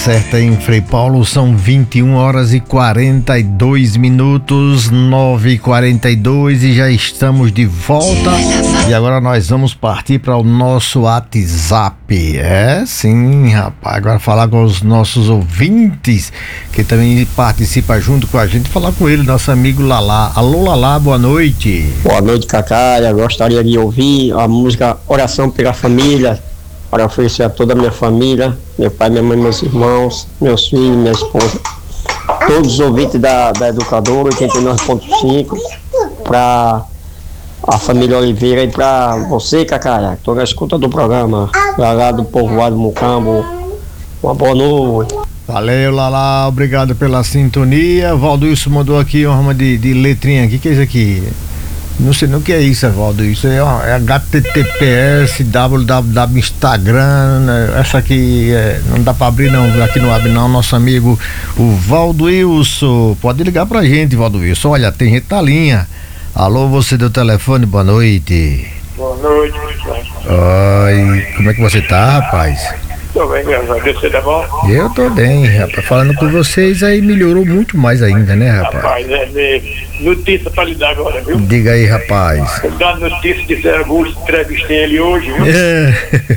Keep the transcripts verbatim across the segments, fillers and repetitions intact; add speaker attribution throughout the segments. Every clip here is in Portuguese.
Speaker 1: certa em Frei Paulo, são vinte e uma horas e quarenta e dois minutos, nove e quarenta e dois, e já estamos de volta. E agora nós vamos partir para o nosso WhatsApp. É, sim, rapaz, agora falar com os nossos ouvintes, que também participa junto com a gente, falar com ele, nosso amigo Lalá. Alô, Lalá, boa noite.
Speaker 2: Boa noite, Cacá. Eu gostaria de ouvir a música Oração pela Família, para oferecer a toda a minha família, meu pai, minha mãe, meus irmãos, meus filhos, minha esposa, todos os ouvintes da, da Educadora oitenta e nove ponto cinco, para a família Oliveira e para você, Cacá, estou na escuta do programa, lá, lá do povoado Mucambo. Uma boa noite.
Speaker 1: Valeu, Lalá, obrigado pela sintonia. Valdilson mandou aqui uma de, de letrinha aqui, que é isso aqui? Não sei nem o que é isso, Evaldo. Isso é, é H T T P S, www, Instagram, né? Essa aqui é, não dá pra abrir não, aqui não abre não, nosso amigo o Valdilson. Pode ligar pra gente, Valdilson. Olha, tem gente na linha. Alô, você do telefone, boa noite.
Speaker 3: Boa noite, Cristiano.
Speaker 1: Oi, como é que você tá, rapaz?
Speaker 3: Tô bem, graças a Deus, você tá bom?
Speaker 1: Eu tô bem, rapaz. Falando com vocês aí melhorou muito mais ainda, né, rapaz?
Speaker 3: Rapaz, é, é notícia pra lhe dar agora, viu?
Speaker 1: Diga aí, rapaz.
Speaker 3: Eu dou a notícia de Zé Augusto, entrevistei ele hoje, viu?
Speaker 1: É.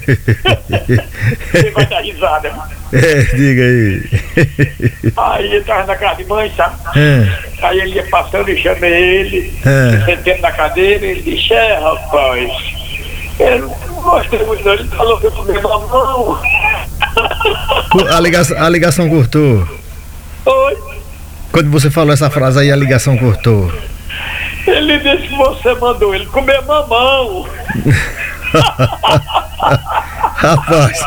Speaker 3: Você vai dar risada, viu?
Speaker 1: É, diga aí.
Speaker 3: Aí eu tava na casa de mãe, sabe?
Speaker 1: É.
Speaker 3: Aí ele ia passando e chamei ele,
Speaker 1: É.
Speaker 3: sentando na cadeira, ele disse, é, rapaz, eu não gostei muito dele, ele falou que eu comi mamão.
Speaker 1: A ligação, a ligação cortou.
Speaker 3: Oi?
Speaker 1: Quando você falou essa frase aí, a ligação cortou.
Speaker 3: Ele disse que você mandou ele comer mamão.
Speaker 1: Rapaz.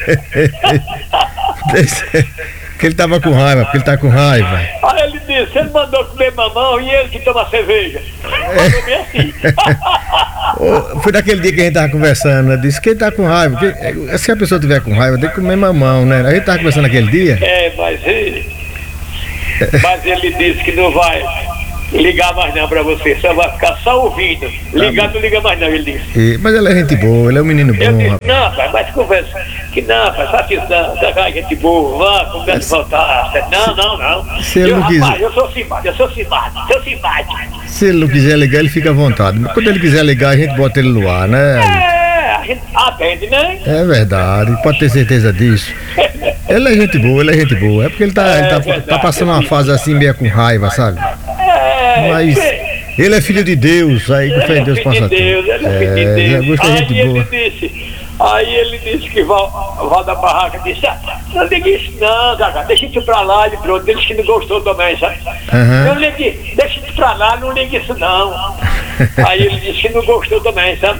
Speaker 1: Que ele tava com raiva, porque ele tá com raiva.
Speaker 3: Aí ele disse, ele mandou comer mamão e ele que toma cerveja. Mandou bem assim.
Speaker 1: Ô, foi daquele dia que a gente tava conversando, né? Disse que ele tá com raiva. Que, se a pessoa tiver com raiva, tem que comer mamão, né? A gente tava conversando naquele dia.
Speaker 3: É, mas ele, mas ele disse que não vai ligar mais não pra você, só vai ficar só ouvindo. Ligar não liga mais não, ele disse.
Speaker 1: E, mas ele é gente boa, ele é um menino bom,
Speaker 3: Eu disse,
Speaker 1: rapaz.
Speaker 3: não, rapaz, mas conversa. Que não, rapaz, satisfação, tá gente boa, vá, conversa voltar. Não, não, não.
Speaker 1: Se ele
Speaker 3: eu,
Speaker 1: não
Speaker 3: rapaz,
Speaker 1: quiser-
Speaker 3: eu sou simpático, eu sou simpático, sou simpático.
Speaker 1: Se ele não quiser ligar, ele fica à vontade. Mas quando ele quiser ligar, a gente bota ele no ar, né?
Speaker 3: É, a gente atende, né?
Speaker 1: É verdade, pode ter certeza disso. Ele é gente boa, ele é gente boa. É porque ele tá, ele tá,
Speaker 3: verdade.
Speaker 1: tá passando uma fase assim meio com raiva, sabe?
Speaker 3: É,
Speaker 1: Mas
Speaker 3: é.
Speaker 1: ele é filho de Deus, aí com fé em Deus
Speaker 3: Ele é
Speaker 1: passa
Speaker 3: filho de Deus,
Speaker 1: tudo.
Speaker 3: ele é filho de
Speaker 1: É,
Speaker 3: Deus.
Speaker 1: Augusto é
Speaker 3: Aí
Speaker 1: gente
Speaker 3: ele
Speaker 1: boa.
Speaker 3: disse, aí ele disse que Val, Val da Barraca disse, ah, não liga isso não, Gaga, deixa isso pra lá, ele pronto, ele disse que não gostou também, sabe?
Speaker 1: Aham.
Speaker 3: Eu liguei, deixa isso pra lá, não liga isso não. Aí ele disse que não gostou também, sabe?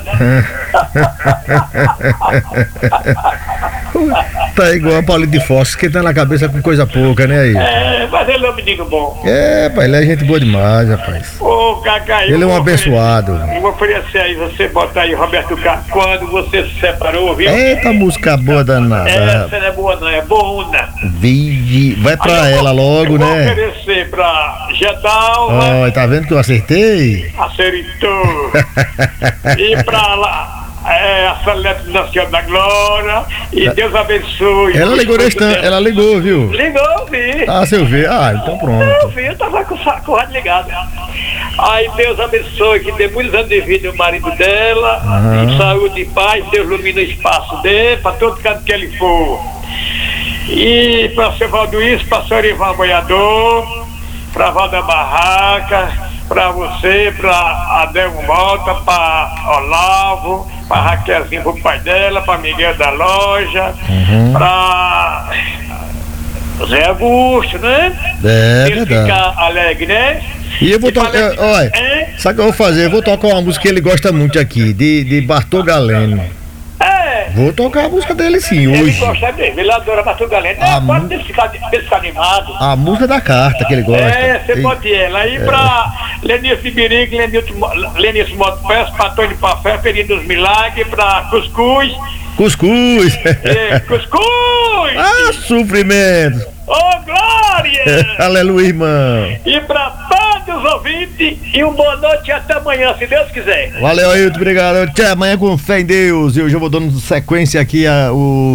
Speaker 1: Tá igual a Paulinho de Fósforo, que tá na cabeça com coisa pouca, né aí?
Speaker 3: É, mas ele é um menino bom.
Speaker 1: É, pai, ele é gente boa demais, rapaz.
Speaker 3: Ô, Gaga,
Speaker 1: Ele é um abençoado.
Speaker 3: Eu vou oferecer aí, você botar aí Roberto Carlos, quando você se separou, viu?
Speaker 1: Eita música boa danada.
Speaker 3: Essa não é boa não, é bona.
Speaker 1: Vige, vai pra
Speaker 3: Aí eu
Speaker 1: ela
Speaker 3: vou-
Speaker 1: logo,
Speaker 3: eu vou
Speaker 1: né?
Speaker 3: oferecer pra Gedalva,
Speaker 1: Ó, tá vendo que eu acertei?
Speaker 3: Aceritou, e pra lá, é, a Salete Nossa Senhora da Glória, e Deus abençoe.
Speaker 1: Ela ligou nesse tan- ela ligou, viu?
Speaker 3: Ligou, vi.
Speaker 1: Ah, se eu ver. Ah, então
Speaker 3: Eu
Speaker 1: pronto.
Speaker 3: vi, eu tava com o sa- com o rádio ligado. Aí Deus abençoe, que dê muitos anos de vida o marido dela,
Speaker 1: Aham.
Speaker 3: em saúde e paz, Deus ilumina o espaço dele, pra todo canto que ele for. E pra seu Valduício, pra senhor Ivan Boiador, pra Valda Barraca, pra você, pra Adelmo Mota, pra Olavo, pra Raquelzinho, pro pai dela, pra Miguel da Loja, pra Zé Augusto, né?
Speaker 1: É
Speaker 3: Ele
Speaker 1: verdade.
Speaker 3: fica alegre, né?
Speaker 1: E eu vou tocar.
Speaker 3: parece-
Speaker 1: Olha,
Speaker 3: É?
Speaker 1: sabe o que eu vou fazer? Eu vou tocar uma música que ele gosta muito aqui, de, de Bartol Galeno.
Speaker 3: É.
Speaker 1: Vou tocar a música dele sim,
Speaker 3: Ele
Speaker 1: hoje.
Speaker 3: gosta mesmo, ele adora Bartol Galeno.
Speaker 1: Ah,
Speaker 3: É, pode
Speaker 1: mu-
Speaker 3: ele ficar, ele ficar animado.
Speaker 1: A música da carta que ele gosta.
Speaker 3: É, você
Speaker 1: E-
Speaker 3: pode ela. Aí pra Lenice de Birique, Lenice Motopés, pra Antônio Pafé, Perindo dos Milagres, pra Cuscuz.
Speaker 1: Cuscuz.
Speaker 3: É, Cuscuz!
Speaker 1: Ah, sofrimento.
Speaker 3: Ô, Glória!
Speaker 1: Aleluia, irmão.
Speaker 3: E pra todos os ouvintes, e uma boa noite e até amanhã, se Deus quiser.
Speaker 1: Valeu, Ailton, obrigado. Até amanhã com fé em Deus. E hoje eu vou dando sequência aqui a, o,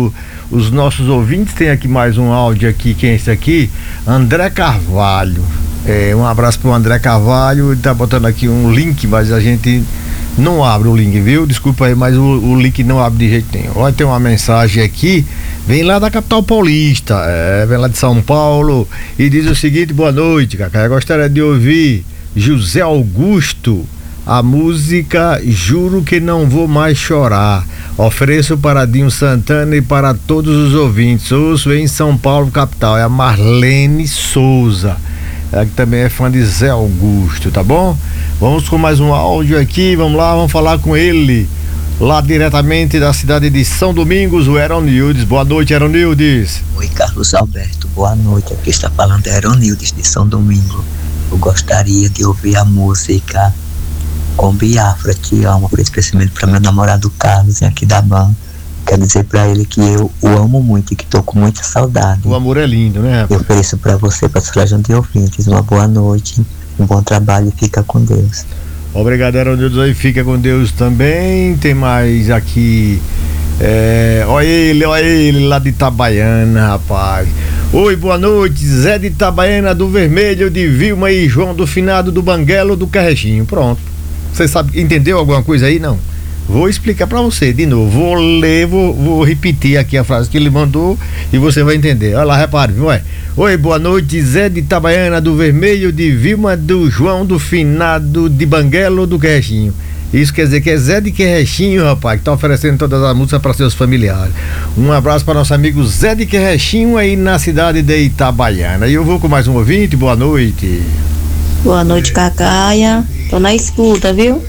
Speaker 1: os nossos ouvintes. Tem aqui mais um áudio aqui, quem é esse aqui? André Carvalho. É, um abraço pro André Carvalho, ele tá botando aqui um link, mas a gente não abre o link, viu? Desculpa aí, mas o, o link não abre de jeito nenhum. Olha, tem uma mensagem aqui, vem lá da capital paulista, é, vem lá de São Paulo e diz o seguinte: boa noite, Cacá, eu gostaria de ouvir José Augusto, a música Juro Que Não Vou Mais Chorar. Ofereço para Dinho Santana e para todos os ouvintes. Ouço em São Paulo, capital. É a Marlene Souza, ela que também é fã de Zé Augusto, tá bom? Vamos com mais um áudio aqui, vamos lá, vamos falar com ele, lá diretamente da cidade de São Domingos, o Eronildes. Boa noite, Eronildes.
Speaker 4: Oi, Carlos Alberto, boa noite. Aqui está falando Eronildes de São Domingo. Eu gostaria de ouvir a música Com Biafra, Te Amo, especialmente para meu namorado Carlos, aqui da Ban. Quero dizer para ele que eu o amo muito e que estou com muita saudade.
Speaker 1: O amor é lindo, né?
Speaker 4: Eu ofereço para você, para a sua de ouvintes, uma boa noite, um bom trabalho e fica com Deus.
Speaker 1: Obrigado, Eronildes, aí fica com Deus também. Tem mais aqui, é, olha ele, olha ele lá de Itabaiana, rapaz. Oi, boa noite, Zé de Itabaiana do Vermelho, de Vilma e João do Finado do Banguelo do Carrechinho. Pronto. Você sabe, entendeu alguma coisa aí? Não? Vou explicar pra você de novo. Vou ler, vou, vou repetir aqui a frase que ele mandou e você vai entender. Olha lá, repare, ué. Oi, boa noite, Zé de Itabaiana do Vermelho, de Vilma, do João do Finado, de Banguelo do Carrechinho. Isso quer dizer que é Zé de Carrechinho, rapaz, que tá oferecendo todas as músicas para seus familiares. Um abraço para nosso amigo Zé de Carrechinho aí na cidade de Itabaiana. E eu vou com mais um ouvinte. Boa noite.
Speaker 5: Boa noite, Cacaia. Tô na escuta, viu?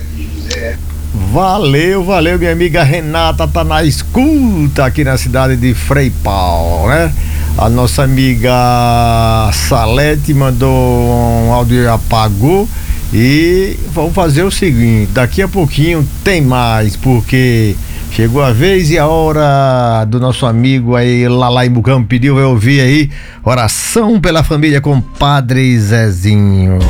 Speaker 1: Valeu, valeu, minha amiga Renata tá na escuta aqui na cidade de Frei Paulo, né? A nossa amiga Salete mandou um áudio e apagou. E vamos fazer o seguinte, daqui a pouquinho tem mais, porque chegou a vez e a hora do nosso amigo aí, Lalá em Bucampo, pediu, vai ouvir aí, Oração pela Família com Padre Zezinho.